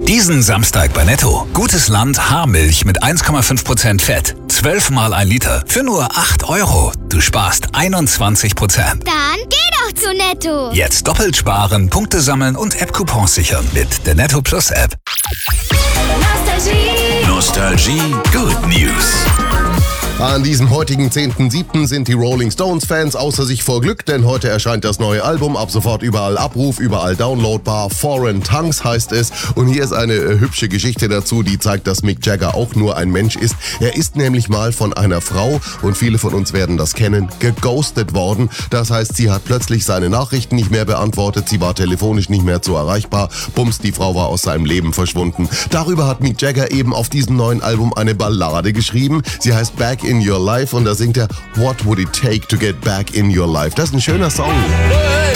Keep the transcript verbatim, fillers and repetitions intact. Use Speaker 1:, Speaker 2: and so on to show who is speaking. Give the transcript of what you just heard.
Speaker 1: Diesen Samstag bei Netto. Gutes Land Haarmilch mit eins Komma fünf Prozent Fett. zwölf mal ein Liter für nur acht Euro. Du sparst einundzwanzig Prozent.
Speaker 2: Dann geh doch zu Netto.
Speaker 1: Jetzt doppelt sparen, Punkte sammeln und App-Coupons sichern mit der Netto Plus App.
Speaker 2: Nostalgie.
Speaker 1: Nostalgie Good News.
Speaker 3: An diesem heutigen zehnten siebten sind die Rolling Stones-Fans außer sich vor Glück, denn heute erscheint das neue Album, ab sofort überall Abruf, überall downloadbar. Foreign Tongues heißt es. Und hier ist eine äh, hübsche Geschichte dazu, die zeigt, dass Mick Jagger auch nur ein Mensch ist. Er ist nämlich mal von einer Frau, und viele von uns werden das kennen, geghostet worden. Das heißt, sie hat plötzlich seine Nachrichten nicht mehr beantwortet, sie war telefonisch nicht mehr zu erreichbar. Bums, die Frau war aus seinem Leben verschwunden. Darüber hat Mick Jagger eben auf diesem neuen Album eine Ballade geschrieben. Sie heißt Back in Your Life und da singt er What would it take to get back in your life? Das ist ein schöner Song.